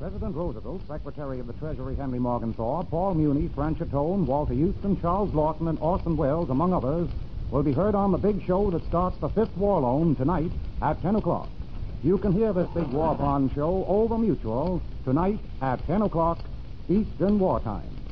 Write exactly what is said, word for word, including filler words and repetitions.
President Roosevelt, Secretary of the Treasury Henry Morgenthau, Paul Muni, Franchot Tone, Walter Houston, Charles Lawton, and Orson Welles, among others, will be heard on the big show that starts the fifth War Loan tonight at ten o'clock. You can hear this big war bond show over Mutual tonight at ten o'clock Eastern Wartime.